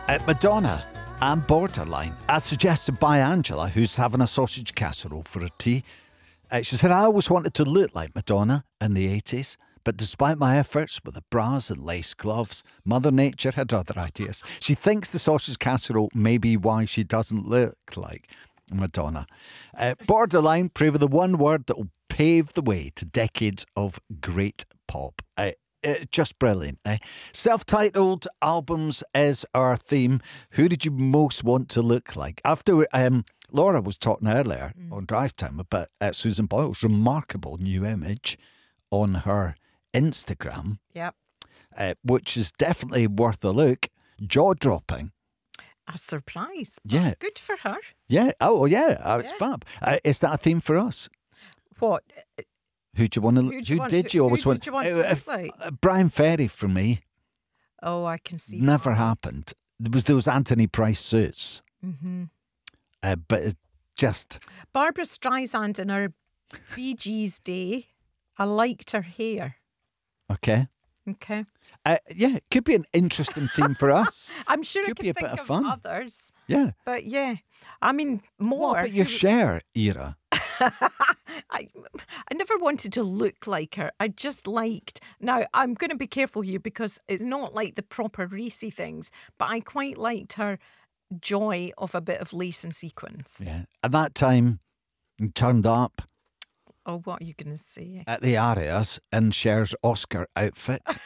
Madonna and Borderline, as suggested by Angela, who's having a sausage casserole for her tea. She said, I always wanted to look like Madonna in the 80s, but despite my efforts with the bras and lace gloves, Mother Nature had other ideas. She thinks the sausage casserole may be why she doesn't look like Madonna. Borderline, proving the one word that will pave the way to decades of great pop. Just brilliant. Self-titled albums is our theme. Who did you most want to look like? After Laura was talking earlier on Drive Time about Susan Boyle's remarkable new image on her Instagram, Yep. which is definitely worth a look. Jaw-dropping. A surprise. Yeah. Good for her. Yeah. Oh, yeah. It's fab. Is that a theme for us? What? Who do you want to? Who did you always want? Who did you want to look like? Brian Ferry for me. Oh, I can see. Never that. happened. There was those Anthony Price suits. Mm-hmm. But it just... Barbara Streisand in her Bee Gees day, I liked her hair. Okay. Okay. Yeah, it could be an interesting theme for us. I'm sure Could I be can a bit think of of fun. others. Yeah. But yeah, I mean, more. What about your Cher era? I never wanted to look like her. I just liked... Now, I'm going to be careful here because it's not like the proper racy things, but I quite liked her joy of a bit of lace and sequins. Yeah. At that time, you turned up Oh, what are you going to say? at the Arias in Cher's Oscar outfit.